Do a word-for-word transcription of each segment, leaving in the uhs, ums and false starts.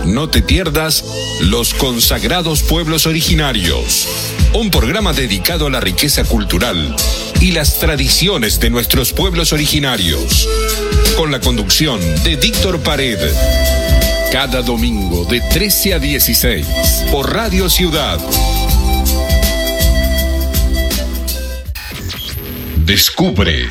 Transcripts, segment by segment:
No te pierdas Los Consagrados Pueblos Originarios, un programa dedicado a la riqueza cultural y las tradiciones de nuestros pueblos originarios, con la conducción de Víctor Pared. Cada domingo de trece a dieciséis por Radio Ciudad. Descubre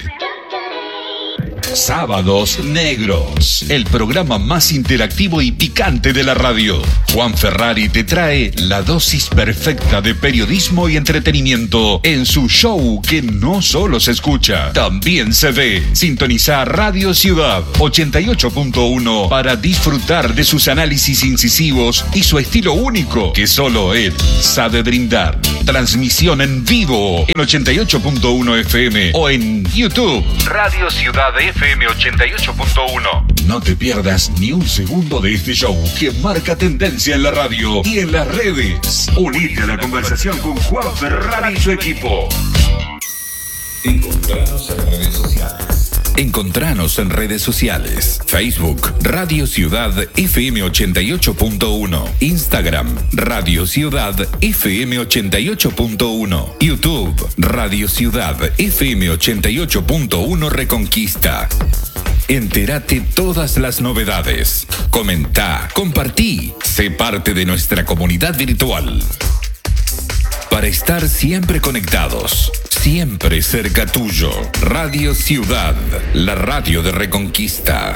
Sábados Negros, el programa más interactivo y picante de la radio. Juan Ferrari te trae la dosis perfecta de periodismo y entretenimiento en su show que no solo se escucha, también se ve. Sintoniza Radio Ciudad ochenta y ocho punto uno para disfrutar de sus análisis incisivos y su estilo único que solo él sabe brindar. Transmisión en vivo en ochenta y ocho punto uno F M o en YouTube. Radio Ciudad F M ochenta y ocho punto uno. No te pierdas ni un segundo de este show que marca tendencia en la radio y en las redes. Unite a la conversación con Juan Ferrari y su equipo. Encontranos en redes sociales. Encontranos en redes sociales. Facebook, Radio Ciudad F M ochenta y ocho punto uno. Instagram, Radio Ciudad F M ochenta y ocho punto uno. YouTube, Radio Ciudad F M ochenta y ocho punto uno Reconquista. Entérate todas las novedades. Comenta, compartí, sé parte de nuestra comunidad virtual. Para estar siempre conectados, siempre cerca tuyo. Radio Ciudad, la radio de Reconquista.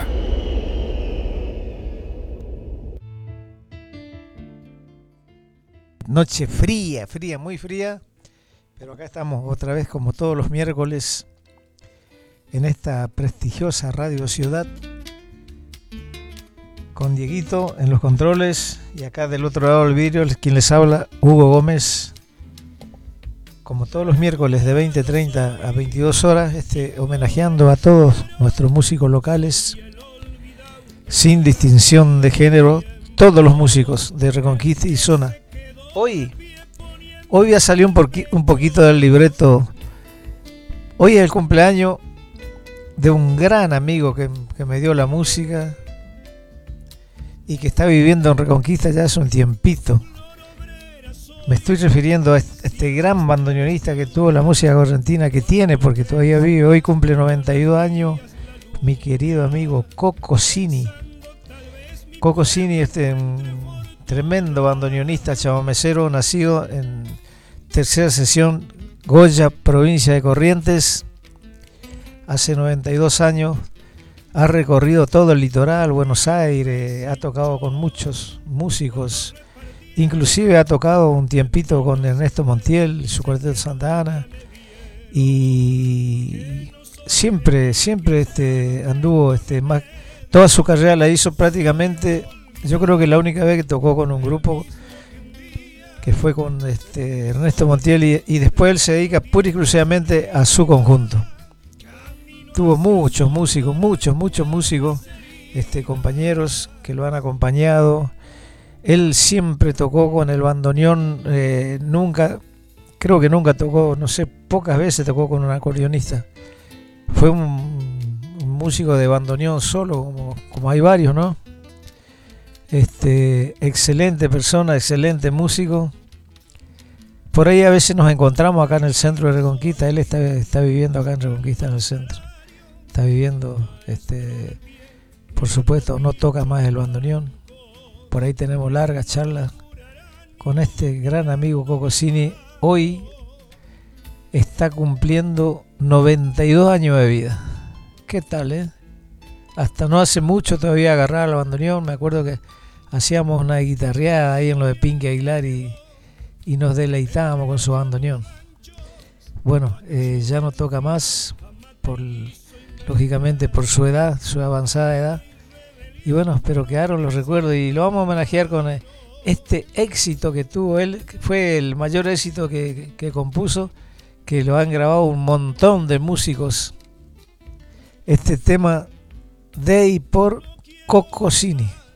Noche fría, fría, muy fría. Pero acá estamos otra vez como todos los miércoles en esta prestigiosa Radio Ciudad. Con Dieguito en los controles y acá del otro lado del vidrio quien les habla, Hugo Gómez. Como todos los miércoles de veinte treinta a veintidós horas, este, homenajeando a todos nuestros músicos locales, sin distinción de género, todos los músicos de Reconquista y zona. Hoy, hoy ya salió un, porqui, un poquito del libreto. Hoy es el cumpleaños de un gran amigo que, que me dio la música y que está viviendo en Reconquista ya hace un tiempito. Me estoy refiriendo a este gran bandoneonista que tuvo la música correntina, que tiene, porque todavía vive, hoy cumple noventa y dos años, mi querido amigo Coco Cini. Coco Cini, este un tremendo bandoneonista chamamecero, nacido en Tercera Sección, Goya, provincia de Corrientes, hace noventa y dos años. Ha recorrido todo el litoral, Buenos Aires, ha tocado con muchos músicos. Inclusive ha tocado un tiempito con Ernesto Montiel, su cuarteto Santa Ana, y siempre, siempre este, anduvo, este, más, toda su carrera la hizo prácticamente, yo creo que la única vez que tocó con un grupo, que fue con este, Ernesto Montiel, y, y después él se dedica pura y exclusivamente a su conjunto. Tuvo muchos músicos, muchos, muchos músicos, este, compañeros que lo han acompañado. Él siempre tocó con el bandoneón, eh, nunca, creo que nunca tocó, no sé, pocas veces tocó con un acordeonista. Fue un, un músico de bandoneón solo, como, como hay varios, ¿no? Este, excelente persona, excelente músico. Por ahí a veces nos encontramos acá en el centro de Reconquista. Él está, está viviendo acá en Reconquista, en el centro. Está viviendo, este, por supuesto, no toca más el bandoneón. Por ahí tenemos largas charlas con este gran amigo Coco Cini. Hoy está cumpliendo noventa y dos años de vida. ¿Qué tal, eh? Hasta no hace mucho todavía agarraba el bandoneón. Me acuerdo que hacíamos una guitarreada ahí en lo de Pinky Aguilar y, y nos deleitábamos con su bandoneón. Bueno, eh, ya no toca más, por, lógicamente por su edad, su avanzada edad. Y bueno, pero quedaron los recuerdos y lo vamos a homenajear con este éxito que tuvo él. Fue el mayor éxito que, que, que compuso, que lo han grabado un montón de músicos. Este tema de y por Coco Cini.